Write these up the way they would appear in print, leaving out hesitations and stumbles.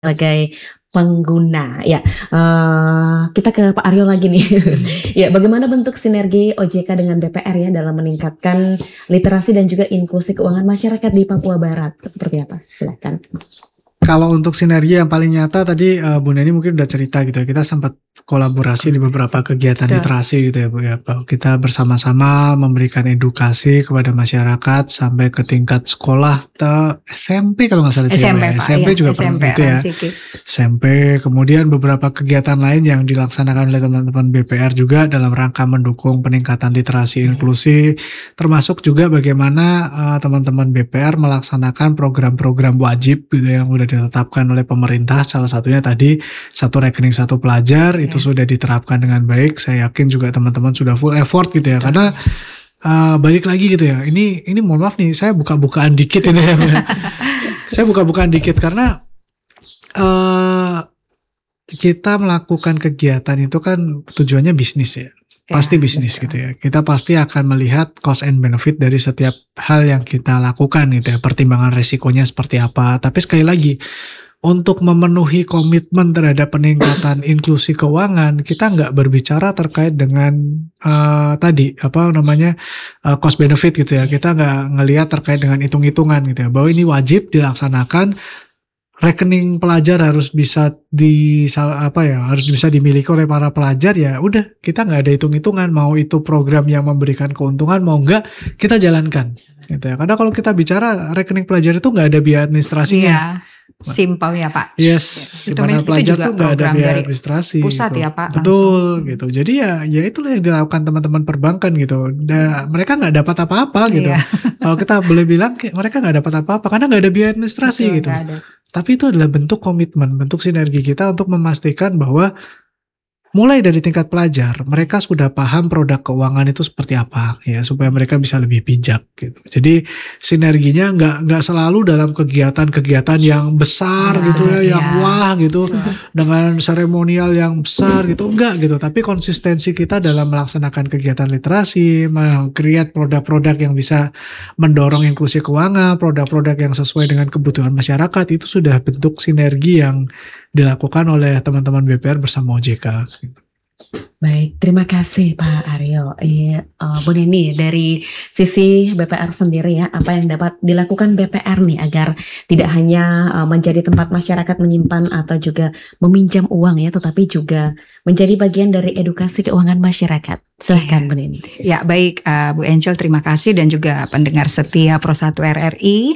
sebagai pengguna ya. Kita ke Pak Aryo lagi nih. Ya, bagaimana bentuk sinergi OJK dengan BPR ya dalam meningkatkan literasi dan juga inklusi keuangan masyarakat di Papua Barat? Seperti apa? Silakan. Kalau untuk sinergi yang paling nyata tadi Bu Neni mungkin udah cerita gitu ya, kita sempat kolaborasi di beberapa kegiatan literasi gitu ya Bu ya. Kita bersama-sama memberikan edukasi kepada masyarakat sampai ke tingkat sekolah SMP kalau nggak salah SMP, ya. Pak, SMP ya, juga pernah SMP, gitu ya. SMP, kemudian beberapa kegiatan lain yang dilaksanakan oleh teman-teman BPR juga dalam rangka mendukung peningkatan literasi inklusi, termasuk juga bagaimana teman-teman BPR melaksanakan program-program wajib gitu yang udah ditetapkan oleh pemerintah. Salah satunya tadi satu rekening satu pelajar itu sudah diterapkan dengan baik. Saya yakin juga teman-teman sudah full effort gitu ya, karena balik lagi gitu ya. Ini mohon maaf nih, saya buka-bukaan dikit ini ya. Saya buka-bukaan dikit karena kita melakukan kegiatan itu kan tujuannya bisnis ya. Pasti bisnis gitu ya. Kita pasti akan melihat cost and benefit dari setiap hal yang kita lakukan gitu ya. Pertimbangan resikonya seperti apa. Tapi sekali lagi, untuk memenuhi komitmen terhadap peningkatan inklusi keuangan, kita nggak berbicara terkait dengan cost benefit gitu ya. Kita nggak ngelihat terkait dengan hitung-hitungan gitu ya. Bahwa ini wajib dilaksanakan. Rekening pelajar harus bisa harus bisa dimiliki oleh para pelajar, ya udah, kita nggak ada hitung-hitungan, mau itu program yang memberikan keuntungan mau nggak kita jalankan gitu ya. Karena kalau kita bicara rekening pelajar itu nggak ada biaya administrasinya. Simpel ya Pak. Yes, dimana pelajar tuh nggak ada biaya administrasi. Pusat gitu. ya Pak. Betul gitu. Jadi ya itulah yang dilakukan teman-teman perbankan gitu. Mereka nggak dapat apa-apa gitu. Kalau kita boleh bilang mereka nggak dapat apa-apa karena nggak ada biaya administrasi. Betul, gitu. Tapi itu adalah bentuk komitmen, bentuk sinergi kita untuk memastikan bahwa mulai dari tingkat pelajar, mereka sudah paham produk keuangan itu seperti apa, ya, supaya mereka bisa lebih bijak gitu. Jadi sinerginya nggak selalu dalam kegiatan-kegiatan yang besar gitu ya, yang wah gitu, dengan seremonial yang besar gitu, enggak gitu. Tapi konsistensi kita dalam melaksanakan kegiatan literasi, meng-create produk-produk yang bisa mendorong inklusi keuangan, produk-produk yang sesuai dengan kebutuhan masyarakat, itu sudah bentuk sinergi yang dilakukan oleh teman-teman BPR bersama OJK. Baik, terima kasih Pak Aryo. Bu Neni, dari sisi BPR sendiri ya, apa yang dapat dilakukan BPR nih agar tidak hanya menjadi tempat masyarakat menyimpan atau juga meminjam uang ya, tetapi juga menjadi bagian dari edukasi keuangan masyarakat. Silahkan Bu Neni. Ya baik, Bu Angel, terima kasih, dan juga pendengar setia Pro 1 RRI.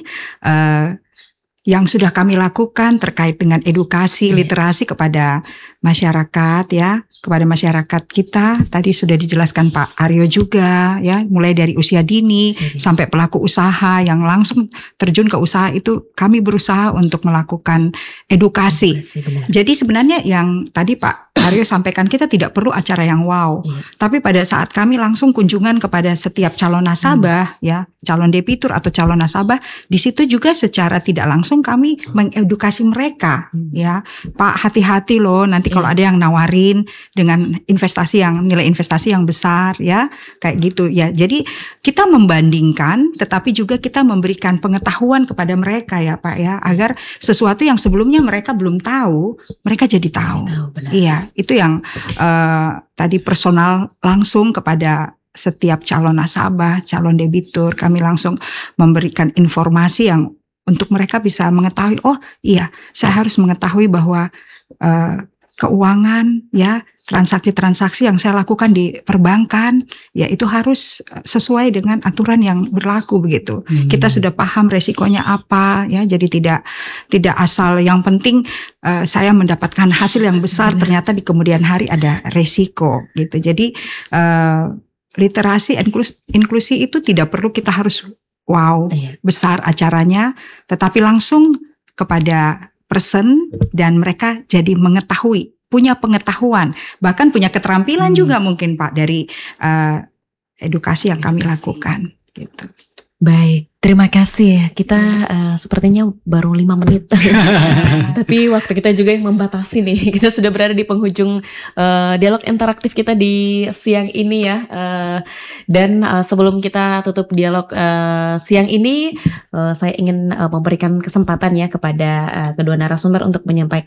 Yang sudah kami lakukan terkait dengan edukasi literasi kepada masyarakat ya, kepada masyarakat kita tadi sudah dijelaskan Pak Aryo juga ya, mulai dari usia dini sampai pelaku usaha yang langsung terjun ke usaha, itu kami berusaha untuk melakukan edukasi. Jadi sebenarnya yang tadi Pak Aryo sampaikan, kita tidak perlu acara yang wow, tapi pada saat kami langsung kunjungan kepada setiap calon nasabah ya, calon debitur atau calon nasabah, di situ juga secara tidak langsung kami mengedukasi mereka ya, Pak, hati-hati loh nanti kalau ada yang nawarin dengan nilai investasi yang besar ya, kayak gitu ya. Jadi kita membandingkan, tetapi juga kita memberikan pengetahuan kepada mereka ya Pak ya, agar sesuatu yang sebelumnya mereka belum tahu, mereka jadi tahu. Iya, itu yang tadi personal langsung kepada setiap calon nasabah, calon debitur, kami langsung memberikan informasi yang untuk mereka bisa mengetahui, oh iya, saya harus mengetahui bahwa keuangan ya, transaksi-transaksi yang saya lakukan di perbankan ya, itu harus sesuai dengan aturan yang berlaku begitu. Kita sudah paham resikonya apa ya, jadi tidak asal yang penting saya mendapatkan hasil yang besar, ternyata di kemudian hari ada resiko gitu. Jadi literasi inklusi itu tidak perlu kita harus besar acaranya, tetapi langsung kepada person, dan mereka jadi mengetahui, punya pengetahuan, bahkan punya keterampilan juga mungkin Pak dari edukasi yang kami lakukan gitu. Baik. Terima kasih. Kita sepertinya baru 5 menit. Tapi waktu kita juga yang membatasi nih. Kita sudah berada di penghujung dialog interaktif kita di siang ini ya. Dan sebelum kita tutup dialog siang ini, saya ingin memberikan kesempatan ya kepada kedua narasumber untuk menyampaikan